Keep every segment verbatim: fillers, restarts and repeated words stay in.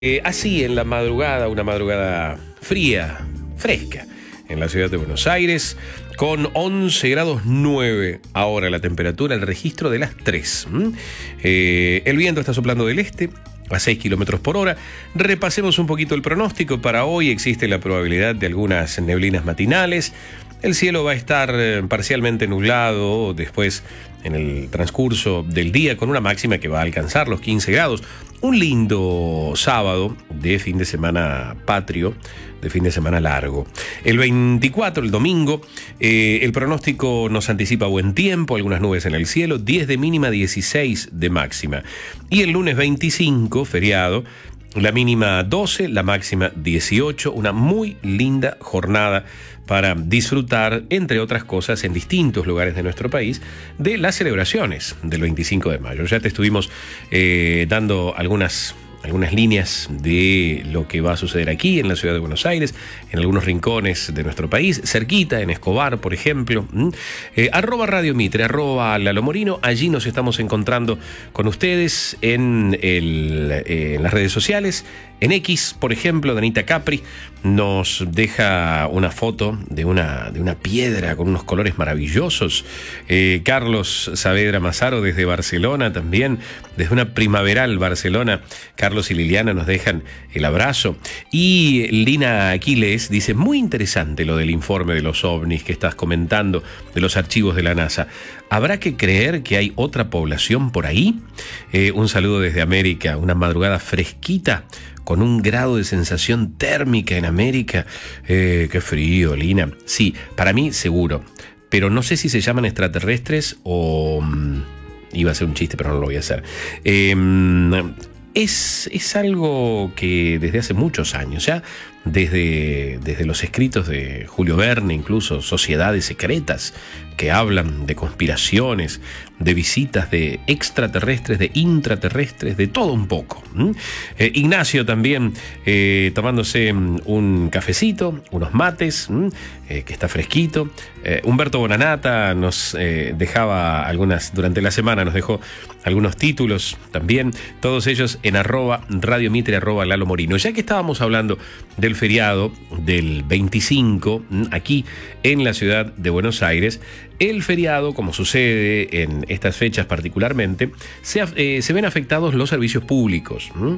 Eh, así en la madrugada, una madrugada fría, fresca, en la ciudad de Buenos Aires, con once grados nueve ahora la temperatura, el registro de las tres. ¿Mm? Eh, el viento está soplando del este a seis kilómetros por hora. Repasemos un poquito el pronóstico. Para hoy existe la probabilidad de algunas neblinas matinales. El cielo va a estar parcialmente nublado después en el transcurso del día, con una máxima que va a alcanzar los quince grados. Un lindo sábado de fin de semana patrio, de fin de semana largo. El veinticuatro, el domingo, eh, el pronóstico nos anticipa buen tiempo, algunas nubes en el cielo, diez de mínima, dieciséis de máxima. Y el lunes veinticinco, feriado, la mínima doce, la máxima dieciocho, una muy linda jornada para disfrutar, entre otras cosas, en distintos lugares de nuestro país, de las celebraciones del veinticinco de mayo. Ya te estuvimos eh, dando algunas... algunas líneas de lo que va a suceder aquí en la ciudad de Buenos Aires, en algunos rincones de nuestro país, cerquita, en Escobar, por ejemplo. ¿Mm? Eh, arroba Radio Mitre, arroba Lalo Morino, allí nos estamos encontrando con ustedes en, el, eh, en las redes sociales. En X, por ejemplo, Danita Capri nos deja una foto de una, de una piedra con unos colores maravillosos. Eh, Carlos Saavedra Mazaro desde Barcelona también, desde una primaveral Barcelona. Carlos y Liliana nos dejan el abrazo. Y Lina Aquiles dice, muy interesante lo del informe de los ovnis que estás comentando, de los archivos de la NASA. ¿Habrá que creer que hay otra población por ahí? Eh, un saludo desde América, una madrugada fresquita, con un grado de sensación térmica en América. Eh, qué frío, Lina. Sí, para mí seguro, pero no sé si se llaman extraterrestres o... Iba a ser un chiste, pero no lo voy a hacer. Eh, es, es algo que desde hace muchos años, ya desde, desde los escritos de Julio Verne, incluso sociedades secretas que hablan de conspiraciones, de visitas de extraterrestres, de intraterrestres, de todo un poco. ¿Mm? Eh, Ignacio también eh, tomándose un cafecito, unos mates, eh, que está fresquito. Eh, Humberto Bonanata nos eh, dejaba algunas, durante la semana nos dejó algunos títulos también, todos ellos en arroba Radio Mitre, arroba Lalo Morino. Ya que estábamos hablando del feriado del veinticinco, aquí en la ciudad de Buenos Aires, el feriado, como sucede en estas fechas particularmente, se, eh, se ven afectados los servicios públicos. ¿Mm?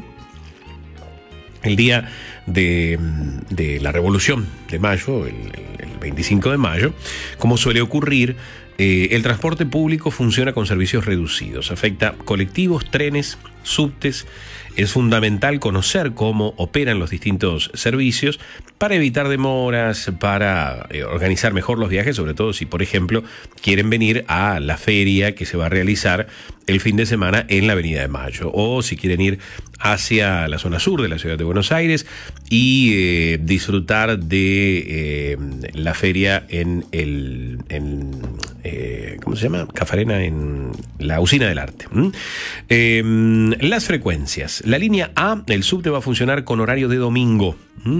El día de, de la Revolución de Mayo, el, el veinticinco de mayo, como suele ocurrir, eh, el transporte público funciona con servicios reducidos. Afecta colectivos, trenes, subtes. Es fundamental conocer cómo operan los distintos servicios para evitar demoras, para eh, organizar mejor los viajes, sobre todo si, por ejemplo, quieren venir a la feria que se va a realizar el fin de semana en la Avenida de Mayo, o si quieren ir hacia la zona sur de la ciudad de Buenos Aires y eh, disfrutar de eh, la feria en el... En, eh, ¿cómo se llama? Cafarena, en la Usina del Arte. ¿Mm? Eh, las frecuencias. La línea A, el subte va a funcionar con horario de domingo. ¿Mm?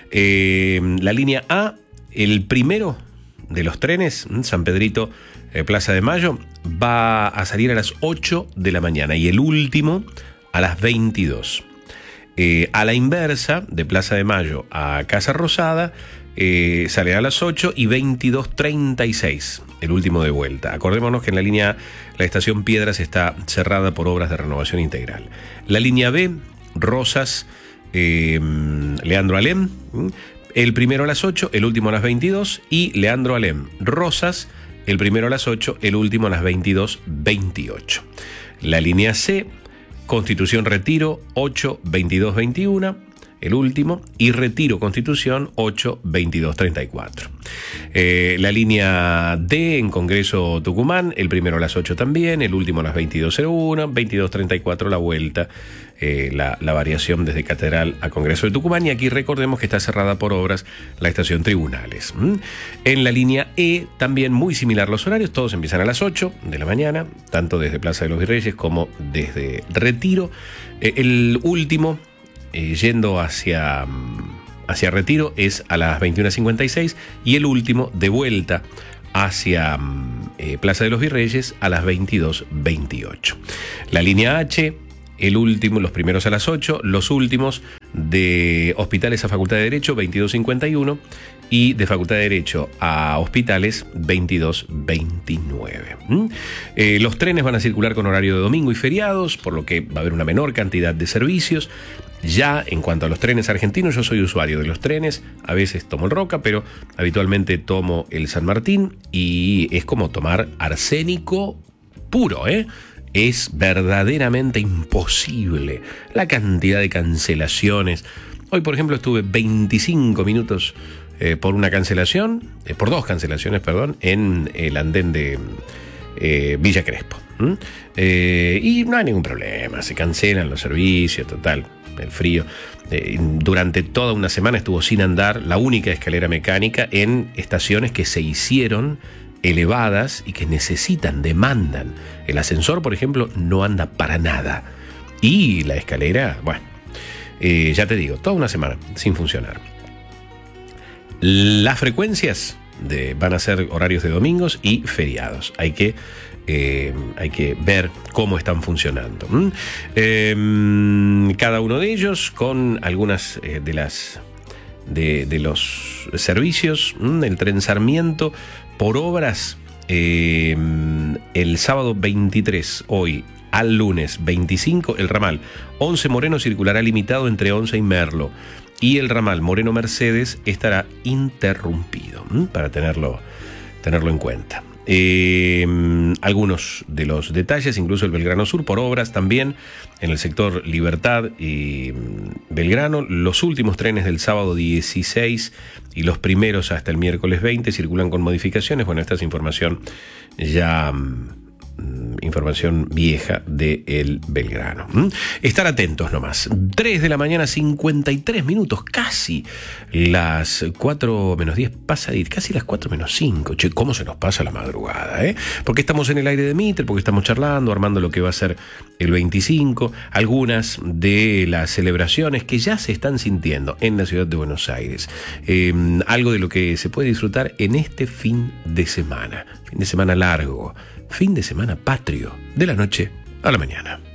Eh, la línea A, el primero de los trenes, San Pedrito, eh, Plaza de Mayo, va a salir a las ocho de la mañana y el último a las veintidós. Eh, a la inversa, de Plaza de Mayo a Casa Rosada, eh, sale a las ocho y veintidós treinta y seis, el último de vuelta. Acordémonos que en la línea A, la estación Piedras está cerrada por obras de renovación integral. La línea B, Rosas, eh, Leandro Alem, el primero a las ocho, el último a las veintidós, y Leandro Alem, Rosas, el primero a las ocho, el último a las veintidós veintiocho. La línea C, Constitución Retiro, ocho, veintidós, veintiuno, el último, y Retiro Constitución, ocho, veintidós, treinta y cuatro. Eh, la línea D en Congreso Tucumán, el primero a las ocho también, el último a las veintidós cero uno, veintidós treinta y cuatro la vuelta, eh, la, la variación desde Catedral a Congreso de Tucumán, y aquí recordemos que está cerrada por obras la estación Tribunales. ¿Mm? En la línea E también muy similar los horarios, todos empiezan a las ocho de la mañana, tanto desde Plaza de los Virreyes como desde Retiro. Eh, el último, eh, yendo hacia... hacia Retiro, es a las veintiuna cincuenta y seis, y el último de vuelta hacia eh, Plaza de los Virreyes a las veintidós veintiocho. La línea H el último, los primeros a las ocho, los últimos de hospitales a Facultad de Derecho, veintidós cincuenta y uno, y de Facultad de Derecho a hospitales, veintidós veintinueve. ¿Mm? Eh, los trenes van a circular con horario de domingo y feriados, por lo que va a haber una menor cantidad de servicios. Ya en cuanto a los trenes argentinos, yo soy usuario de los trenes, a veces tomo el Roca, pero habitualmente tomo el San Martín y es como tomar arsénico puro, ¿eh? Es verdaderamente imposible la cantidad de cancelaciones. Hoy, por ejemplo, estuve veinticinco minutos eh, por una cancelación, eh, por dos cancelaciones, perdón, en el andén de eh, Villa Crespo. ¿Mm? Eh, y no hay ningún problema, se cancelan los servicios, total. El frío. Eh, durante toda una semana estuvo sin andar la única escalera mecánica en estaciones que se hicieron elevadas y que necesitan, demandan. El ascensor, por ejemplo, no anda para nada. Y la escalera, bueno, eh, ya te digo, toda una semana sin funcionar. Las frecuencias de, van a ser horarios de domingos y feriados. Hay que Eh, hay que ver cómo están funcionando. ¿Mm? Eh, cada uno de ellos con algunas eh, de las de, de los servicios. ¿Mm? El tren Sarmiento por obras eh, el sábado veintitrés, hoy al lunes veinticinco, el ramal once Moreno circulará limitado entre Once y Merlo, y el ramal Moreno Mercedes estará interrumpido. ¿Mm? Para tenerlo, tenerlo en cuenta. Eh, algunos de los detalles, incluso el Belgrano Sur por obras también en el sector Libertad y Belgrano. Los últimos trenes del sábado dieciséis y los primeros hasta el miércoles veinte circulan con modificaciones. Bueno, esta es información ya información vieja de el Belgrano. ¿Mm? Estar atentos nomás. tres de la mañana, cincuenta y tres minutos, casi las cuatro menos diez, pasa casi las cuatro menos cinco. Che, cómo se nos pasa la madrugada, ¿eh? Porque estamos en el aire de Mitre, porque estamos charlando, armando lo que va a ser el veinticinco, algunas de las celebraciones que ya se están sintiendo en la ciudad de Buenos Aires. Eh, algo de lo que se puede disfrutar en este fin de semana. Fin de semana largo. Fin de semana patrio, de la noche a la mañana.